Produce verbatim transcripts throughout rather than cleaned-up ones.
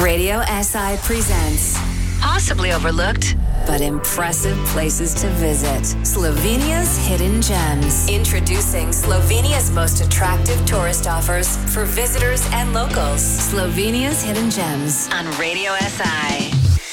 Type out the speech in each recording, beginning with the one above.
Radio S I presents possibly overlooked, but impressive places to visit. Slovenia's Hidden Gems. Introducing Slovenia's most attractive tourist offers for visitors and locals. Slovenia's Hidden Gems on Radio S I.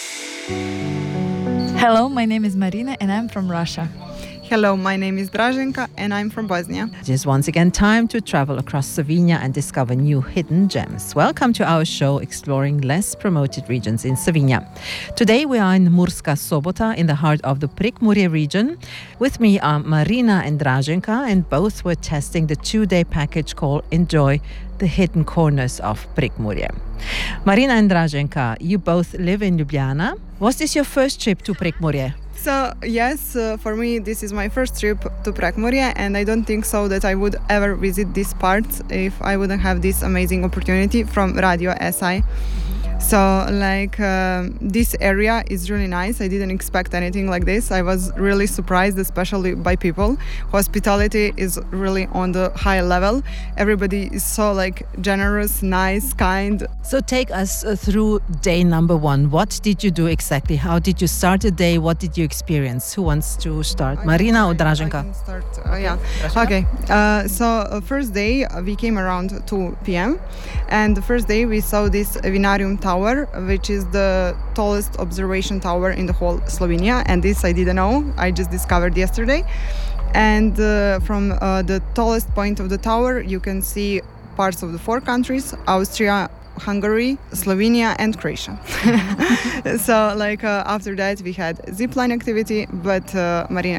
Hello, my name is Marina and I'm from Russia. Hello, my name is Draženka and I'm from Bosnia. It is once again time to travel across Slovenia and discover new hidden gems. Welcome to our show exploring less promoted regions in Slovenia. Today we are in Murska Sobota in the heart of the Prekmurje region. With me are Marina and Draženka, and both were testing the two-day package called Enjoy the Hidden Corners of Prekmurje. Marina and Draženka, you both live in Ljubljana. Was this your first trip to Prekmurje? So, yes, uh, for me, this is my first trip to Prekmurje, and I don't think so that I would ever visit this part if I wouldn't have this amazing opportunity from Radio S I. So, like, uh, this area is really nice. I didn't expect anything like this. I was really surprised, especially by people. Hospitality is really on the high level. Everybody is so, like, generous, nice, kind. So take us uh, through day number one. What did you do exactly? How did you start the day? What did you experience? Who wants to start? I Marina or can, I Draženka? can start, uh, yeah. Okay. Uh, so, uh, first day, uh, we came around two p.m. And the first day, we saw this Vinarium Tower, which is the tallest observation tower in the whole Slovenia, and this I didn't know. I just discovered yesterday. And uh, from uh, the tallest point of the tower, you can see parts of the four countries: Austria, Hungary, Slovenia, and Croatia. So, like, uh, after that, we had zipline activity, but uh, Marina